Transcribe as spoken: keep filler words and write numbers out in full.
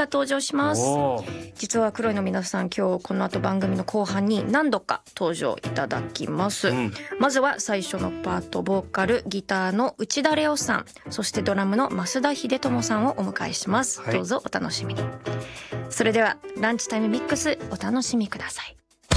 が登場します。実は黒いの皆さん、今日この後番組の後半に何度か登場いただきます、うん、まずは最初のパート、ボーカルギターの内田レオさん、そしてドラムの増田秀友さんをお迎えします、はい、どうぞお楽しみに。それではランチタイムミックスお楽しみください。